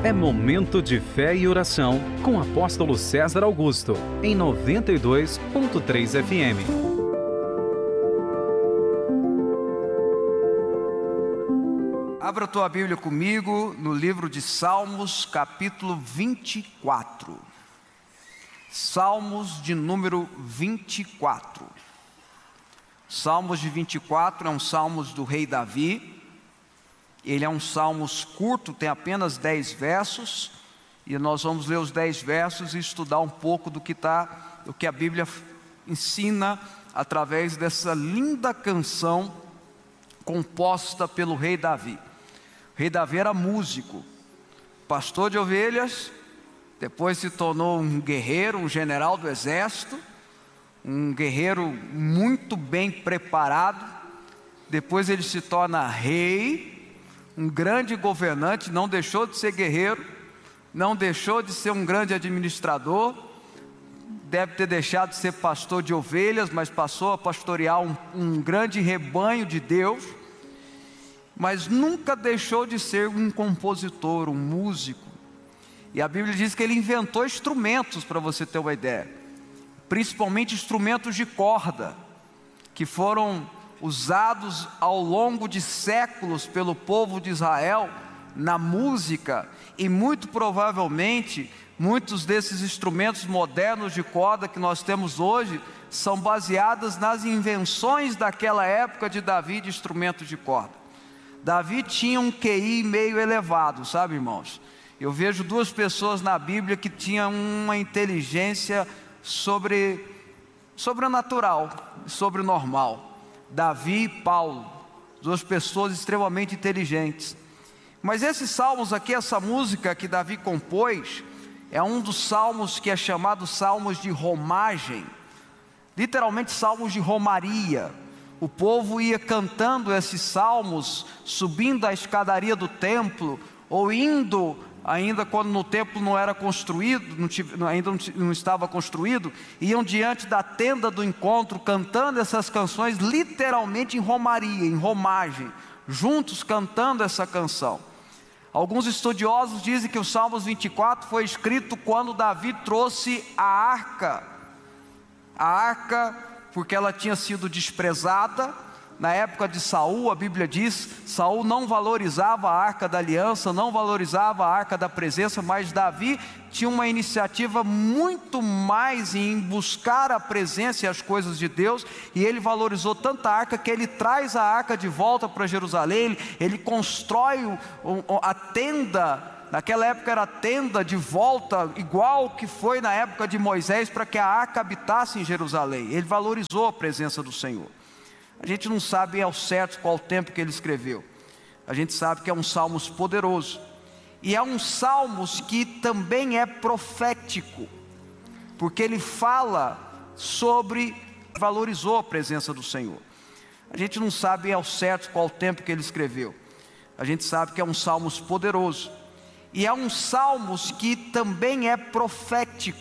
É momento de fé e oração com o apóstolo César Augusto, em 92.3 FM. Abra a tua Bíblia comigo no livro de Salmos, capítulo 24. Salmos de número 24. Salmos de 24 é um salmos do rei Davi. Ele é um salmos curto, tem apenas 10 versos. E nós vamos ler os 10 versos e estudar um pouco do que a Bíblia ensina através dessa linda canção composta pelo rei Davi. O rei Davi era músico, pastor de ovelhas, depois se tornou um guerreiro, um general do exército, um guerreiro muito bem preparado. Depois ele se torna rei, um grande governante. Não deixou de ser guerreiro, não deixou de ser um grande administrador, deve ter deixado de ser pastor de ovelhas, mas passou a pastorear um grande rebanho de Deus. Mas nunca deixou de ser um compositor, um músico. E a Bíblia diz que ele inventou instrumentos, para você ter uma ideia, principalmente instrumentos de corda, que foram usados ao longo de séculos pelo povo de Israel na música. E muito provavelmente muitos desses instrumentos modernos de corda que nós temos hoje são baseados nas invenções daquela época de Davi, de instrumentos de corda. Davi tinha um QI meio elevado, sabe, irmãos? Eu vejo duas pessoas na Bíblia que tinham uma inteligência sobrenatural, sobrenormal. Davi e Paulo, duas pessoas extremamente inteligentes. Mas esses salmos aqui, essa música que Davi compôs, é um dos salmos que é chamado salmos de romagem, literalmente salmos de romaria. O povo ia cantando esses salmos, subindo a escadaria do templo, ou indo, ainda quando no templo não era construído, ainda não estava construído, iam diante da tenda do encontro, cantando essas canções, literalmente em romaria, em romagem, juntos cantando essa canção. Alguns estudiosos dizem que o Salmos 24 foi escrito quando Davi trouxe a arca, porque ela tinha sido desprezada. Na época de Saul, a Bíblia diz, Saul não valorizava a arca da aliança, não valorizava a arca da presença, mas Davi tinha uma iniciativa muito mais em buscar a presença e as coisas de Deus, e ele valorizou tanta arca que ele traz a arca de volta para Jerusalém. Ele constrói a tenda. Naquela época era a tenda de volta, igual que foi na época de Moisés, para que a arca habitasse em Jerusalém. Ele valorizou a presença do Senhor. A gente não sabe ao certo qual o tempo que ele escreveu. A gente sabe que é um salmos poderoso. E é um salmos que também é profético, porque ele fala valorizou a presença do Senhor. A gente não sabe ao certo qual o tempo que ele escreveu. A gente sabe que é um salmos poderoso. E é um salmos que também é profético,